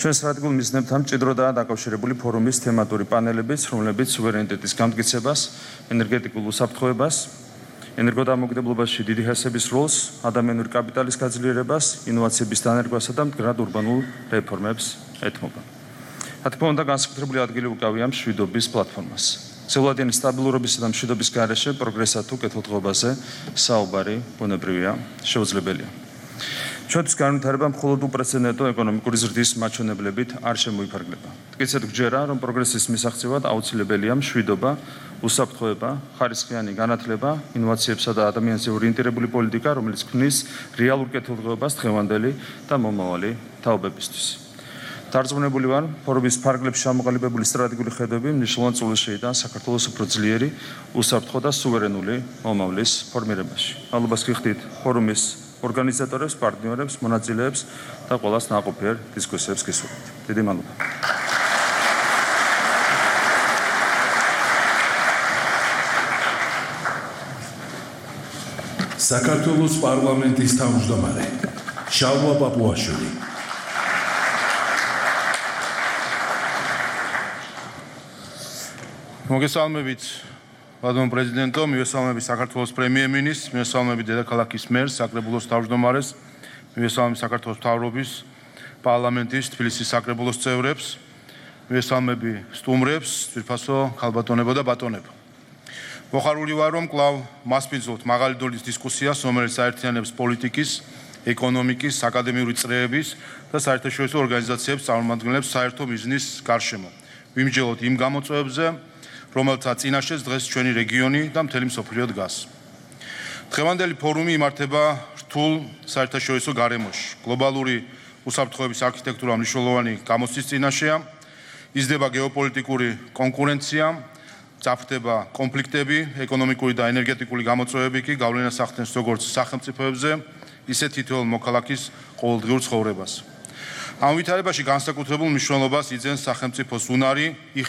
ჩვენ სტრატეგიულ მიზნებთან მჭიდროდაა დაკავშირებული ფორუმის თემატური პანელებიც, რომლებიც სუვერენიტეტის განმტკიცებას, ენერგეტიკულ უსაფრთხოებას, ენერგოდამოუკიდებლობაში დიდი ჰესების როლს, ადამიანური კაპიტალის გაძლიერებას, ინოვაციების დანერგვასა და მდგრად ურბანულ რეფორმებს ეთმობა. რა თქმა უნდა, განსაკუთრებული ადგილი უკავია მშვიდობის პლატფორმას. ξეულადიანი სტაბილურობისა და მშვიდობის გარეშე პროგრესა თუ კეთილდღეობაზე საუბარი ბუნებრივია, შეუძლებელია. ჩვენთვის განვითარება მხოლოდ უპრეცედენტო ეკონომიკური ზრდის მაჩვენებლებით არ შემოიფარგლება. მტკიცედ გვჯერა, რომ პროგრესის მისაღწევად აუცილებელია მშვიდობა, უსაფრთხოება, ხარისხიანი განათლება, ინოვაციებსა და ადამიანზე ორიენტირებული პოლიტიკა, რომელიც ქმნის რეალურ კეთილდღეობას დღევანდელი და მომავალი თაობებისთვის. დარწმუნებული ვარ, ფორუმის ფარგლებში ჩამოყალიბებული სტრატეგიული ხედვები მნიშვნელოვან წვლილს შეიტანს საქართველოს უფრო ძლიერი, უსაფრთხო და სუვერენული მომავლის ფორმირებაში. მადლობას გიხდით ფორუმის ორგანიზატორებს, პარტნიორებს, მონაწილეებს და ყველას ნაყოფიერ დისკუსიებს გისურვებთ. დიდი მადლობა. საქართველოს პარლამენტის თავმჯდომარე შალვა პაპუაშვილი. მოგესალმებით ბატონ პრეზიდენტო, მივესალმებით საქართველოს პრემიერ-მინისტრს, მივესალმებით დედაქალაქის მერს, საკრებულოს თავმჯდომარეს, მივესალმებით საქართველოს მთავრობის, პარლამენტის, თბილისის საკრებულოს წევრებს, მივესალმები სტუმრებს, ძვირფასო ქალბატონებო და ბატონებო. მოხარული ვარ, რომ კვლავ მასპინძლობთ მაღალი დონის დისკუსიას, რომელიც აერთიანებს პოლიტიკის, ეკონომიკის, აკადემიური წრეების და საერთაშორისო ორგანიზაციების წარმომადგენლებს საერთო მიზნის გარშემო. ვიმსჯელოთ იმ გამოწვევებზე, რომელთა წინაშეც დღეს ჩვენი რეგიონი და მთელი მსოფლიო დგას. დღევანდელი ფორუმი იმართება რთულ საერთაშორისო გარემოში. გლობალური უსაფრთხოების არქიტექტურა მნიშვნელოვანი გამოცდის წინაშეა, იზრდება გეოპოლიტიკური კონკურენცია, წაფრდება კონფლიქტები, ეკონომიკური და ენერგეტიკული გამოწვევები კი გავლენას ახდენს როგორც სახელმწიფოებზე, ისე თითოეულ მოქალაქის ყოველდღიურ ცხოვრებას. ამ ვითარებაში განსაკუთრებულ მნიშვნელობას იძენს სახელმწიფოს უნარი